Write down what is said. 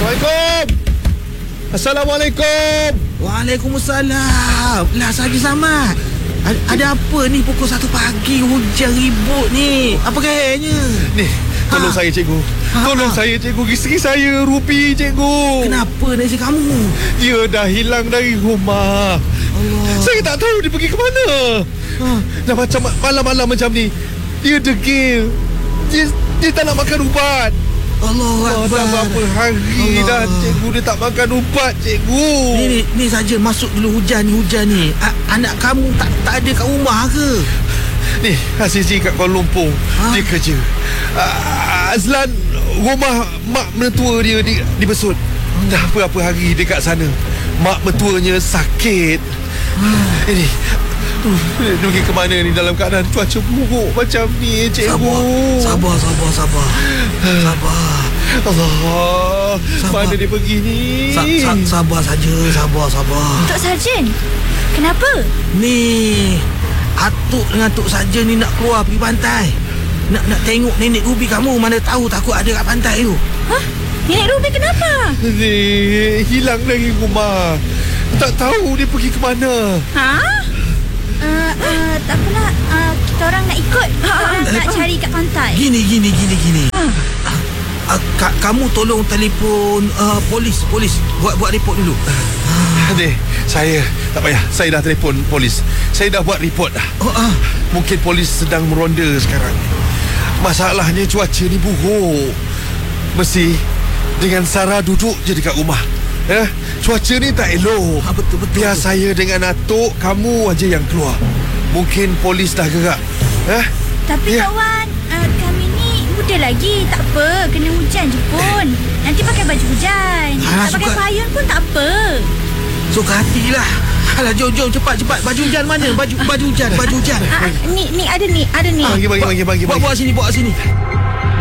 Assalamualaikum. Waalaikumsalam. Lah Saja Samad, ada apa ni pukul 1 pagi hujan ribut ni? Apa kayaknya? Ni, tolong saya cikgu. Tolong saya cikgu. Isteri saya Ruby cikgu. Kenapa nasi kamu? Dia dah hilang dari rumah. Allah. Saya tak tahu dia pergi ke mana. Dah macam malam-malam macam ni, dia degil. Dia tak nak makan ubat. Allah Dah berapa hari dah cikgu dia tak makan ubat cikgu. Ni saja masuk dulu hujan ni. Anak kamu tak ada kat rumah ke? Ni Azizi kat Kuala Lumpur. Dia kerja. Azlan, rumah mak mentua dia dibesut. Dah berapa hari dia kat sana. Mak mentuanya sakit. Ini dia pergi ke mana ni dalam keadaan cuaca buruk macam ni cikgu? Sabar. Allah, mana dia pergi ni? Sabar saja. Tok Sarjan, kenapa? Ni Atuk dengan Tok Sarjan ni nak keluar pergi pantai. Nak tengok nenek Ruby kamu. Mana tahu takut ada kat pantai tu. Hah? Nenek Ruby kenapa? Ni hilang dari rumah. Tak tahu dia pergi ke mana. Tak apalah, kita orang nak ikut. Kita orang nak cari kat pantai. Gini. Kamu tolong telefon polis. Buat report dulu. Ni, saya tak payah. Saya dah telefon polis. Saya dah buat report dah. Mungkin polis sedang meronda sekarang. Masalahnya cuaca ni buruk. Mesti dengan Sarah duduk je dekat rumah. Cuaca ni tak elok. Betul. Biar saya dengan Atuk, kamu aja yang keluar. Mungkin polis dah gerak. Tapi kawan, kami ni muda lagi. Tak apa, kena hujan je pun. Nanti pakai baju hujan. Tak pakai payung pun tak apa. Suka hatilah. Alah, jom cepat. Baju hujan mana? Baju hujan. Ni ada ni. Bagi. Bawa sini.